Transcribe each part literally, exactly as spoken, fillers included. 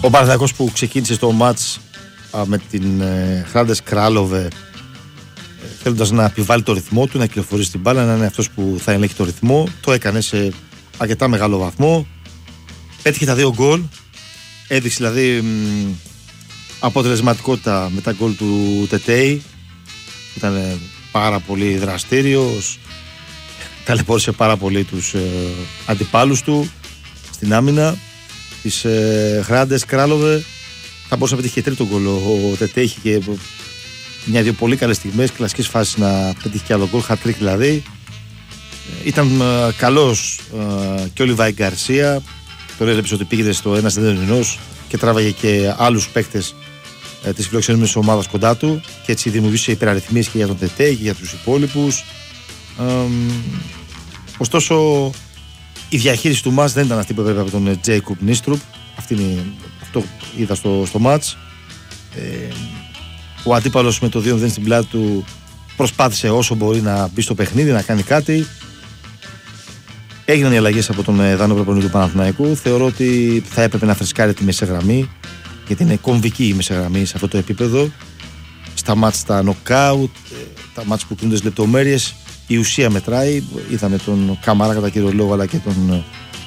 Ο Παναθηναϊκός που ξεκίνησε στο μάτς με την ε, Hrades Kralove, ε, θέλοντας να επιβάλλει το ρυθμό του, να κυκλοφορήσει την μπάλα, να είναι αυτός που θα ελέγχει το ρυθμό. Το έκανε σε αρκετά μεγάλο βαθμό. Πέτυχε τα δύο γκολ. Έδειξε δηλαδή μ, αποτελεσματικότητα με τα γκολ του Τετέι. Ήταν ε, πάρα πολύ δραστήριος. Ταλαιπώρησε πάρα πολύ τους ε, αντιπάλους του στην άμυνα της ε, Hrades Kralove. Θα μπορούσε να πετύχει και τρίτο γκολ. Ο Τετέι είχε και μια-δύο πολύ καλές στιγμές, κλασικές φάσεις να πετύχει και άλλο γκολ, χατρίκ δηλαδή. Ήταν ε, καλός ε, και ο Λιβάη Γκαρσία. Τώρα έλειψε ότι πήγε στο ένα ενός και τράβαγε και άλλους παίκτες ε, της φιλοξενούμενης ομάδας κοντά του και έτσι δημιουργήσε υπεραριθμίες και για τον Τετέι και για τους υπόλοιπους. Ε, ωστόσο η διαχείριση του μάτς δεν ήταν αυτή που έπρεπε από τον Τζέικοπ Νίστρουπ. Αυτή είναι, αυτό είδα στο, στο μάτς. Ε, ο αντίπαλος με το δύο μηδέν στην πλάτη του προσπάθησε όσο μπορεί να μπει στο παιχνίδι, να κάνει κάτι. Έγιναν οι αλλαγές από τον Δάνο προπονητή του Παναθηναϊκού. Θεωρώ ότι θα έπρεπε να φρεσκάρει τη μεσαγραμμή, γιατί είναι κομβική η μεσαγραμμή σε αυτό το επίπεδο. Στα μάτς τα νοκάουτ, τα μάτς που κρίνονται στις λεπτομέρειες, η ουσία μετράει. Είδαμε τον Καμαρά κατά κύριο λόγο, αλλά και τον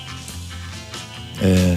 ε,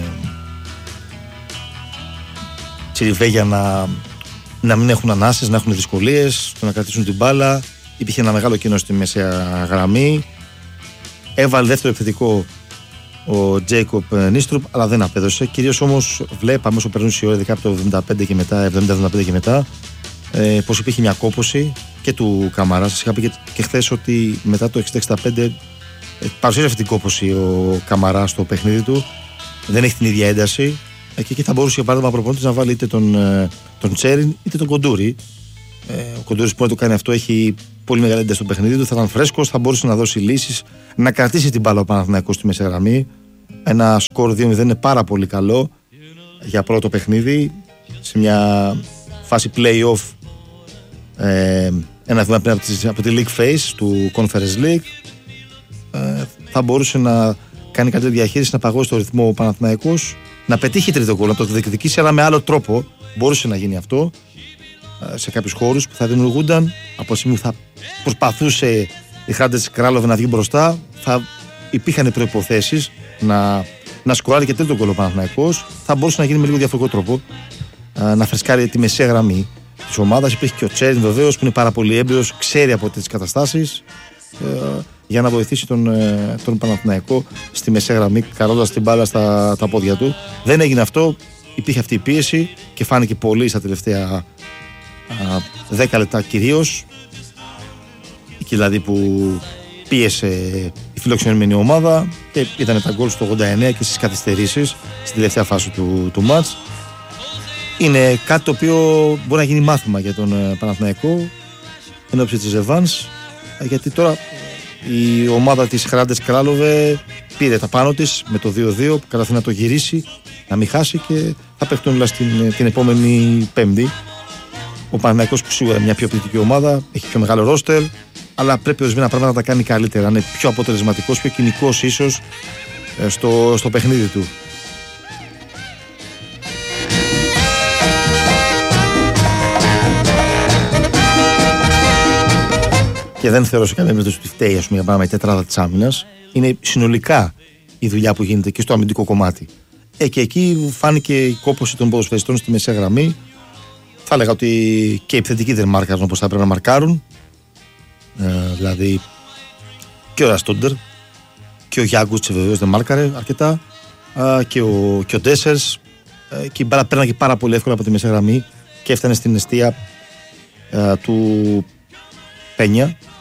Τσιριβέγια να, να μην έχουν ανάσες, να έχουν δυσκολίες, να κρατήσουν την μπάλα. Υπήρχε ένα μεγάλο κενό στη μεσαία γραμμή. Έβαλε δεύτερο επιθετικό ο Τζέικοπ Νίστρουπ, αλλά δεν απέδωσε. Κυρίως όμως βλέπαμε όσο περνούσε η ώρα, ειδικά από το εβδομήντα πέντε και μετά, εβδομήντα εβδομήντα πέντε και μετά, ε, πως υπήρχε μια κόπωση και του Καμαρά. Σας είχα πει και, και χθες ότι μετά το εξήντα εξήντα πέντε ε, παρουσίασε αυτή την κόπωση ο Καμαρά στο παιχνίδι του. Δεν έχει την ίδια ένταση. Ε, και εκεί θα μπορούσε για παράδειγμα ο προπονητής να βάλει είτε τον, ε, τον Τσέριν είτε τον Κοντούρη. Ε, ο Κοντούρης που να το κάνει αυτό έχει πολύ μεγάλη ένταση στο παιχνίδι του. Θα ήταν φρέσκος, θα μπορούσε να δώσει λύσεις, να κρατήσει την μπάλα ο Παναθηναϊκός στη μέση γραμμή. Ένα σκορ δύο μηδέν είναι πάρα πολύ καλό για πρώτο παιχνίδι. Σε μια φάση play-off, ε, ένα βήμα πριν από τη League Phase του Conference League, ε, θα μπορούσε να κάνει καλύτερη διαχείριση, να παγώσει το ρυθμό ο Παναθηναϊκός, να πετύχει τρίτο γκολ, να το διεκδικήσει, αλλά με άλλο τρόπο. Μπορούσε να γίνει αυτό σε κάποιους χώρους που θα δημιουργούνταν από τη στιγμή που θα προσπαθούσε η Hrades Kralove να βγει μπροστά. Θα υπήρχαν προϋποθέσεις να, να σκοράρει και τρίτο γκολ ο Παναθηναϊκός. Θα μπορούσε να γίνει με λίγο διαφορετικό τρόπο, να φρεσκάρει τη μεσαία γραμμή της ομάδας. Υπήρχε και ο Τσέριν βεβαίως που είναι πάρα πολύ έμπειρος, ξέρει από τις καταστάσεις, ε, για να βοηθήσει τον, ε, τον Παναθηναϊκό στη μεσαία γραμμή, καρώντας την μπάλα στα τα πόδια του. Δεν έγινε αυτό, υπήρχε αυτή η πίεση και φάνηκε πολύ στα τελευταία δέκα λεπτά κυρίως, εκεί δηλαδή που πίεσε η φιλοξενούμενη ομάδα και ήταν τα γκολ στο ογδόντα εννέα και στις καθυστερήσεις στην τελευταία φάση του, του μάτς. Είναι κάτι το οποίο μπορεί να γίνει μάθημα για τον Παναθηναϊκό εν ώψη της Ρεβάνς, γιατί τώρα η ομάδα της Hrades Kralove πήρε τα πάνω της με το δύο δύο, καταφέρει να το γυρίσει, να μην χάσει και θα παίχτουν όλα στην, την επόμενη Πέμπτη. Ο Παναθηναϊκός που σίγουρα είναι μια πιο ποιοτική ομάδα, έχει πιο μεγάλο ρόστερ, αλλά πρέπει ορισμένα πράγματα να τα κάνει καλύτερα, να είναι πιο αποτελεσματικός, πιο κοινικός ίσως στο, στο παιχνίδι του. Και δεν θεωρώ σε καμία περίπτωση ότι φταίει, ας πούμε, για παράδειγμα η τετράδα της άμυνας. Είναι συνολικά η δουλειά που γίνεται και στο αμυντικό κομμάτι. Ε, και εκεί φάνηκε η κόπωση των ποδοσφαιριστών στη μεσαία γραμμή. Θα έλεγα ότι και οι επιθετικοί δεν μάρκαραν όπως θα έπρεπε να μαρκάρουν. Ε, δηλαδή και ο Ραστόντερ και ο Γιάγκουτς βεβαίως δεν μάρκαρε αρκετά. Ε, και ο, και ο Ντέσσερς. Ε, και η μπάλα πέρναγε πάρα πολύ εύκολα από τη μεσαία γραμμή και έφτανε στην αιστεία ε, του Πένια.